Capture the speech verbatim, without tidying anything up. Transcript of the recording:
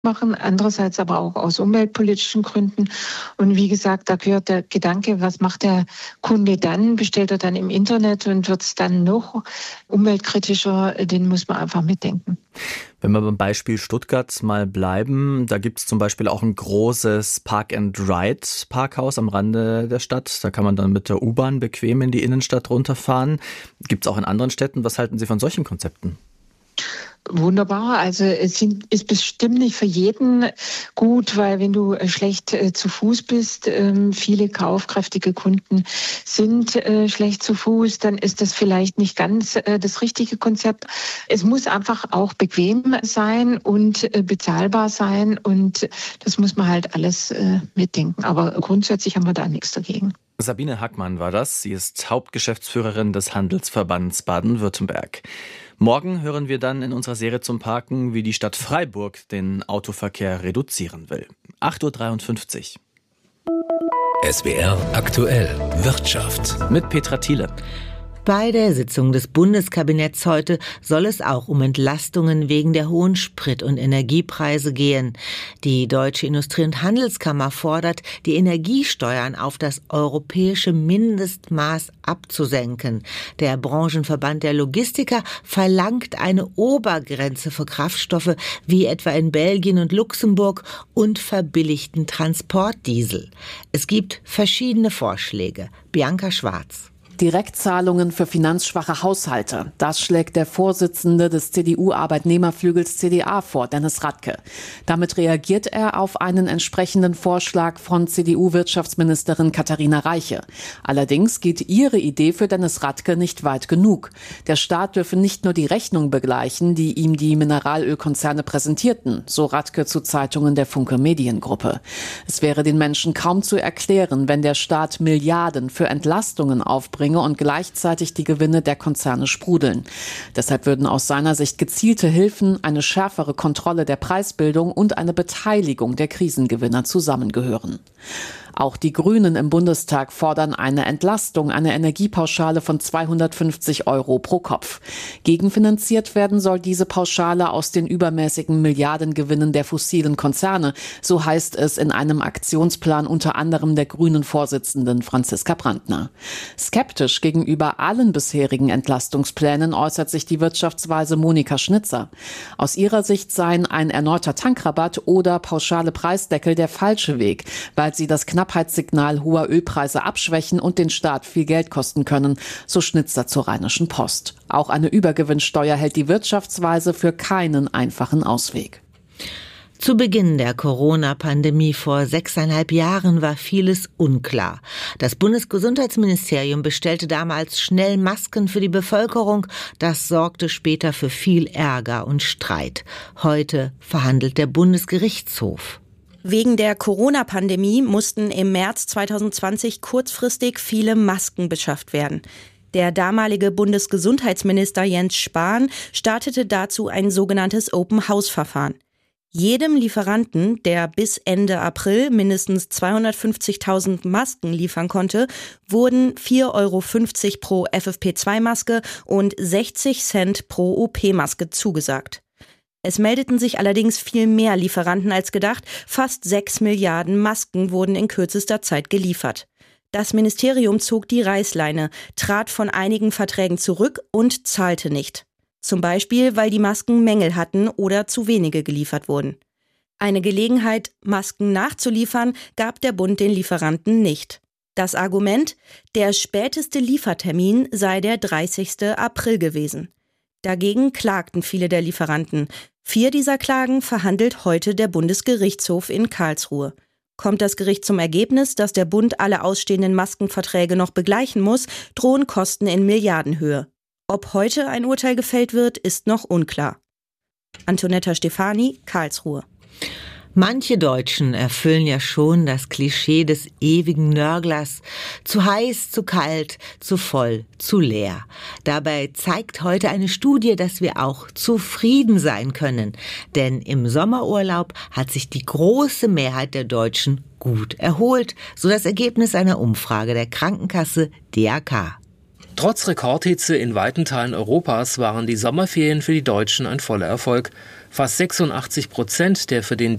machen, andererseits aber auch aus umweltpolitischen Gründen. Und wie gesagt, da gehört der Gedanke, was macht der Kunde dann? Bestellt er dann im Internet und wird es dann noch umweltkritischer? Den muss man einfach mitdenken. Wenn wir beim Beispiel Stuttgart mal bleiben, da gibt es zum Beispiel auch ein großes Park-and-Ride-Parkhaus am Rande der Stadt. Da kann man dann mit der U-Bahn bequem in die Innenstadt runterfahren. Gibt es auch in anderen Städten. Was halten Sie von solchen Konzepten? Wunderbar. Also es sind, ist bestimmt nicht für jeden gut, weil wenn du schlecht äh, zu Fuß bist, ähm, viele kaufkräftige Kunden sind äh, schlecht zu Fuß, dann ist das vielleicht nicht ganz äh, das richtige Konzept. Es muss einfach auch bequem sein und äh, bezahlbar sein und das muss man halt alles äh, mitdenken. Aber grundsätzlich haben wir da nichts dagegen. Sabine Hackmann war das. Sie ist Hauptgeschäftsführerin des Handelsverbands Baden-Württemberg. Morgen hören wir dann in unserer Serie zum Parken, wie die Stadt Freiburg den Autoverkehr reduzieren will. acht Uhr dreiundfünfzig. S W R aktuell Wirtschaft Mit Petra Thiele. Bei der Sitzung des Bundeskabinetts heute soll es auch um Entlastungen wegen der hohen Sprit- und Energiepreise gehen. Die Deutsche Industrie- und Handelskammer fordert, die Energiesteuern auf das europäische Mindestmaß abzusenken. Der Branchenverband der Logistiker verlangt eine Obergrenze für Kraftstoffe wie etwa in Belgien und Luxemburg und verbilligten Transportdiesel. Es gibt verschiedene Vorschläge. Bianca Schwarz. Direktzahlungen für finanzschwache Haushalte. Das schlägt der Vorsitzende des C D U-Arbeitnehmerflügels C D A vor, Dennis Radke. Damit reagiert er auf einen entsprechenden Vorschlag von C D U-Wirtschaftsministerin Katharina Reiche. Allerdings geht ihre Idee für Dennis Radke nicht weit genug. Der Staat dürfe nicht nur die Rechnung begleichen, die ihm die Mineralölkonzerne präsentierten, so Radke zu Zeitungen der Funke Mediengruppe. Es wäre den Menschen kaum zu erklären, wenn der Staat Milliarden für Entlastungen aufbringt und gleichzeitig die Gewinne der Konzerne sprudeln. Deshalb würden aus seiner Sicht gezielte Hilfen, eine schärfere Kontrolle der Preisbildung und eine Beteiligung der Krisengewinner zusammengehören. Auch die Grünen im Bundestag fordern eine Entlastung, eine Energiepauschale von zweihundertfünfzig Euro pro Kopf. Gegenfinanziert werden soll diese Pauschale aus den übermäßigen Milliardengewinnen der fossilen Konzerne, so heißt es in einem Aktionsplan unter anderem der Grünen-Vorsitzenden Franziska Brandner. Skeptisch gegenüber allen bisherigen Entlastungsplänen äußert sich die Wirtschaftsweise Monika Schnitzer. Aus ihrer Sicht seien ein erneuter Tankrabatt oder pauschale Preisdeckel der falsche Weg, weil sie das Knappheitssignal hoher Ölpreise abschwächen und den Staat viel Geld kosten können, so Schnitzer zur Rheinischen Post. Auch eine Übergewinnsteuer hält die Wirtschaftsweise für keinen einfachen Ausweg. Zu Beginn der Corona-Pandemie vor sechseinhalb Jahren war vieles unklar. Das Bundesgesundheitsministerium bestellte damals schnell Masken für die Bevölkerung. Das sorgte später für viel Ärger und Streit. Heute verhandelt der Bundesgerichtshof. Wegen der Corona-Pandemie mussten im März zweitausendzwanzig kurzfristig viele Masken beschafft werden. Der damalige Bundesgesundheitsminister Jens Spahn startete dazu ein sogenanntes Open-House-Verfahren. Jedem Lieferanten, der bis Ende April mindestens zweihundertfünfzigtausend Masken liefern konnte, wurden vier Euro fünfzig pro F F P zwei Maske und sechzig Cent pro O P-Maske zugesagt. Es meldeten sich allerdings viel mehr Lieferanten als gedacht. Fast sechs Milliarden Masken wurden in kürzester Zeit geliefert. Das Ministerium zog die Reißleine, trat von einigen Verträgen zurück und zahlte nicht. Zum Beispiel, weil die Masken Mängel hatten oder zu wenige geliefert wurden. Eine Gelegenheit, Masken nachzuliefern, gab der Bund den Lieferanten nicht. Das Argument: der späteste Liefertermin sei der dreißigste April gewesen. Dagegen klagten viele der Lieferanten. Vier dieser Klagen verhandelt heute der Bundesgerichtshof in Karlsruhe. Kommt das Gericht zum Ergebnis, dass der Bund alle ausstehenden Maskenverträge noch begleichen muss, drohen Kosten in Milliardenhöhe. Ob heute ein Urteil gefällt wird, ist noch unklar. Antonetta Stefani, Karlsruhe. Manche Deutschen erfüllen ja schon das Klischee des ewigen Nörglers. Zu heiß, zu kalt, zu voll, zu leer. Dabei zeigt heute eine Studie, dass wir auch zufrieden sein können. Denn im Sommerurlaub hat sich die große Mehrheit der Deutschen gut erholt. So das Ergebnis einer Umfrage der Krankenkasse D A K. Trotz Rekordhitze in weiten Teilen Europas waren die Sommerferien für die Deutschen ein voller Erfolg. Fast sechsundachtzig Prozent der für den